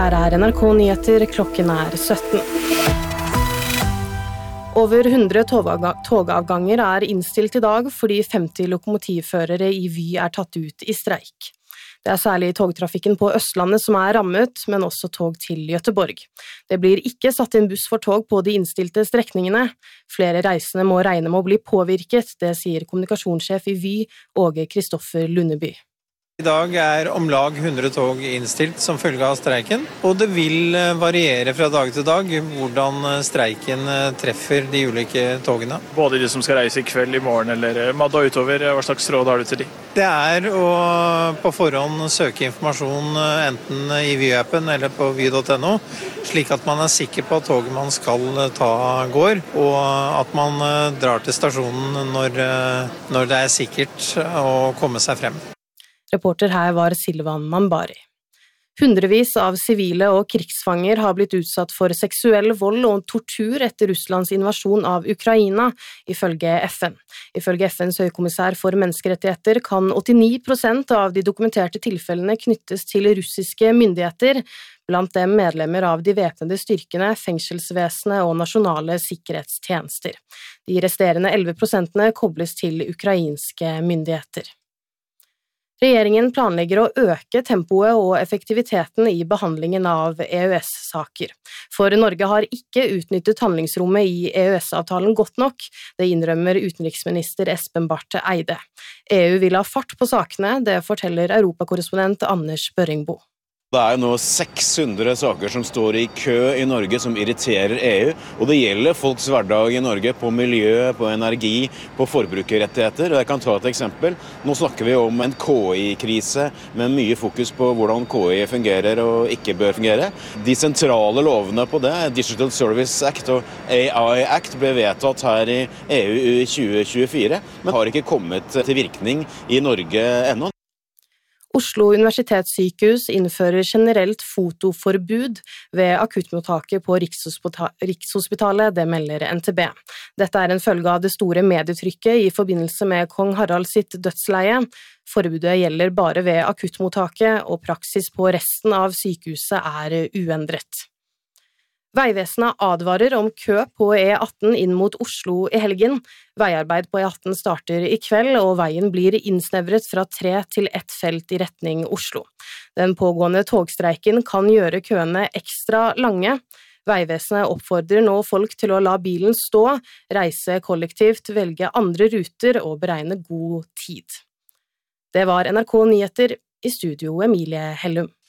Her NRK Nyheter, klokken 17. Over 100 togavganger innstilt I dag fordi 50 lokomotivførere I Vy tatt ut I streik. Det særlig togtrafikken på Østlandet som rammet, men også tog til Göteborg. Det blir ikke satt inn buss for tog på de innstilte strekningene. Flere reisende må regne med å bli påvirket, det sier kommunikasjonssjef I Vy, Åge Kristoffer Lundeby. I dag om lag 100 tog innstilt som følge av streiken, og det vil variere fra dag til dag hvordan streiken treffer de ulike togene. Både de som skal reise I kveld, I morgen eller mandag utover, hva slags råd har du til de? Det å på forhånd søke informasjon enten I Vy-appen eller på vy.no, slik at man sikker på at toget man skal ta går, og at man drar til stasjonen når det sikkert å komme seg frem. Reporter her var Silvan Mambari. Hundrevis av sivile og krigsfanger har blitt utsatt for seksuell vold og tortur etter Russlands invasjon av Ukraina, ifølge FN. Ifølge FNs høykommissær for menneskerettigheter kan 89% av de dokumenterte tilfellene knyttes til russiske myndigheter, blant dem medlemmer av de væpnede styrkene, fengselsvesenet og nasjonale sikkerhetstjenester. De resterende 11% kobles til ukrainske myndigheter. Regjeringen planlegger å øke tempoet og effektiviteten I behandlingen av EØS-saker. For Norge har ikke utnyttet handlingsrommet I EØS-avtalen godt nok, det innrømmer utenriksminister Espen Barth Eide. EU vil ha fart på sakene, det forteller europakorrespondent Anders Børringbo. Det nå 600 saker som står I kø I Norge som irriterer EU, og det gjelder folks hverdag I Norge på miljø, på energi, på forbrukerrettigheter. Og jeg kan ta et eksempel. Nå snakker vi om en KI-krise med mye fokus på hvordan KI fungerer og ikke bør fungere. De sentrale lovene på det, Digital Service Act og AI Act, ble vedtatt her I EU I 2024, men har ikke kommet til virkning I Norge ennå. Oslo universitetssykehus innfører generelt fotoforbud ved akuttmottaket på Rikshospitalet, det melder NTB. Dette en følge av det store medietrykket I forbindelse med kong Harald sitt dødsleie. Forbudet gjelder bare ved akuttmottaket, og praksis på resten av sykehuset uendret. Veivesenet advarer om kø på E18 inn mot Oslo I helgen. Veiarbeid på E18 starter I kveld, og veien blir innsnevret fra 3 til 1 felt I retning Oslo. Den pågående togstreiken kan gjøre køene ekstra lange. Veivesenet oppfordrer nå folk til å la bilen stå, reise kollektivt, velge andre ruter og beregne god tid. Det var NRK Nyheter, I studio Emilie Hellum.